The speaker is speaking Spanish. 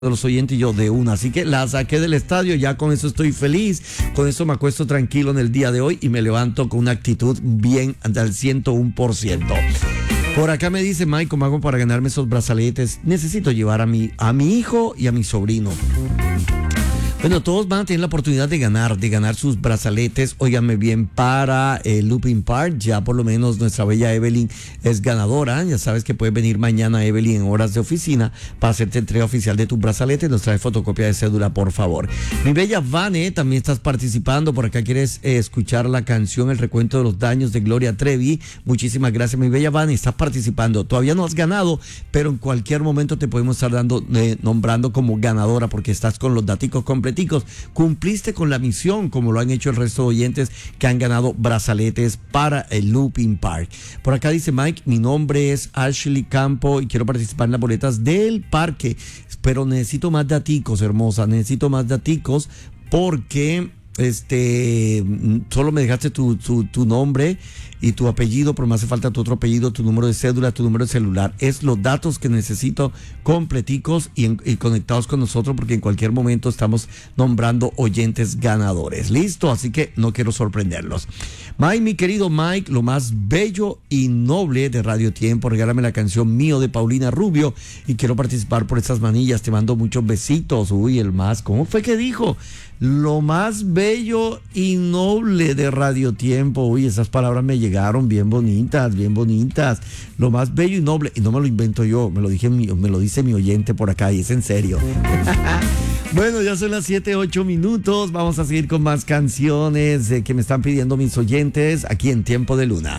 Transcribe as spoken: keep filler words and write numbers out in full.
de los oyentes y yo de una, así que la saqué del estadio, ya con eso estoy feliz, con eso me acuesto tranquilo en el día de hoy y me levanto con una actitud bien al ciento uno por ciento. Por acá me dice Mike, ¿cómo hago para ganarme esos brazaletes? Necesito llevar a mi, a mi hijo y a mi sobrino. Bueno, todos van a tener la oportunidad de ganar, de ganar sus brazaletes, óigame bien, para el Looping Park. Ya por lo menos nuestra bella Evelyn es ganadora. Ya sabes que puedes venir mañana, Evelyn, en horas de oficina para hacerte entrega oficial de tu brazalete. Nos trae fotocopia de cédula, por favor. Mi bella Vane, también estás participando. Por acá quieres eh, escuchar la canción El recuento de los daños de Gloria Trevi. Muchísimas gracias, mi bella Vane. Estás participando. Todavía no has ganado, pero en cualquier momento te podemos estar dando, eh, nombrando como ganadora porque estás con los daticos completos. Cumpliste con la misión, como lo han hecho el resto de oyentes que han ganado brazaletes para el Looping Park. Por acá dice Mike, mi nombre es Ashley Campo y quiero participar en las boletas del parque, pero necesito más daticos, hermosa, necesito más daticos porque este solo me dejaste tu, tu, tu nombre y tu apellido, pero me hace falta tu otro apellido, tu número de cédula, tu número de celular. Es los datos que necesito completicos y, en, y conectados con nosotros, porque en cualquier momento estamos nombrando oyentes ganadores. ¿Listo? Así que no quiero sorprenderlos. Mike, mi querido Mike, lo más bello y noble de Radio Tiempo, regálame la canción Mío de Paulina Rubio y quiero participar por esas manillas. Te mando muchos besitos. Uy, el más, ¿cómo fue que dijo? Lo más bello y noble de Radio Tiempo. Uy, esas palabras me llegaron bien bonitas, bien bonitas. Lo más bello y noble. Y no me lo invento yo, me lo, dije, me lo dice mi oyente por acá y es en serio. Bueno, ya son las siete, ocho minutos. Vamos a seguir con más canciones eh, que me están pidiendo mis oyentes aquí en Tiempo de Luna.